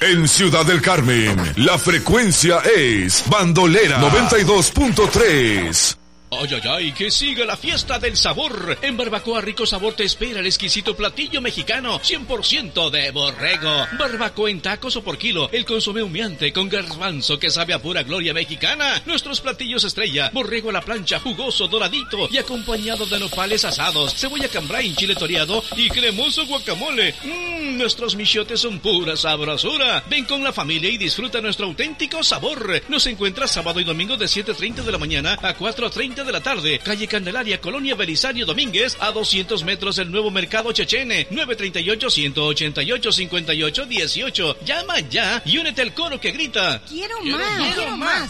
En Ciudad del Carmen, la frecuencia es Bandolera 92.3. ¡Ay, ay, ay! ¡Que siga la fiesta del sabor! En Barbacoa Rico Sabor te espera el exquisito platillo mexicano 100% de borrego. Barbacoa en tacos o por kilo. El consomé humeante con garbanzo que sabe a pura gloria mexicana. Nuestros platillos estrella. Borrego a la plancha, jugoso, doradito y acompañado de nopales asados, cebolla cambray, chile toreado y cremoso guacamole. Nuestros michotes son pura sabrosura. Ven con la familia y disfruta nuestro auténtico sabor. Nos encuentras sábado y domingo de 7:30 de la mañana a 4:30 de la tarde, calle Candelaria, Colonia Belisario Domínguez, a 200 metros del Nuevo Mercado Chechene, 938-188-5818. Llama ya y únete al coro que grita: ¡Quiero más!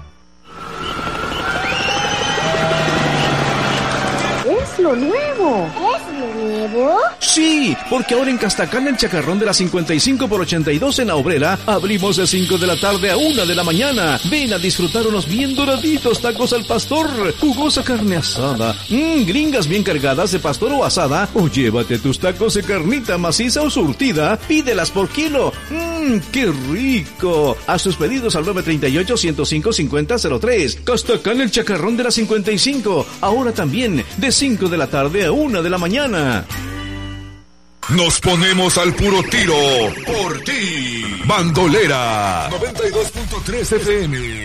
¡Es lo nuevo! ¿Es lo nuevo? Sí, porque ahora en Castacán, el Chacarrón de la 55 por 82 en La Obrera, abrimos de 5 de la tarde a 1 de la mañana. Ven a disfrutar unos bien doraditos tacos al pastor, jugosa carne asada, gringas bien cargadas de pastor o asada, o llévate tus tacos de carnita maciza o surtida, pídelas por kilo. ¡Qué rico! Haz tus pedidos al 938-105-5003. Castacán, el Chacarrón de la 55, ahora también de 5 de la tarde a 1 de la mañana. Nos ponemos al puro tiro por ti. Bandolera 92.3 FM.